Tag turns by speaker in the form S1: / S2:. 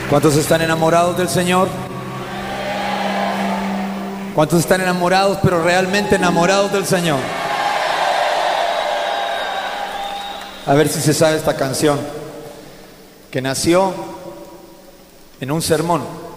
S1: ¿Cuántos están enamorados del Señor? ¿Cuántos están enamorados, pero realmente enamorados del Señor? A ver si se sabe esta canción, que nació en un sermón.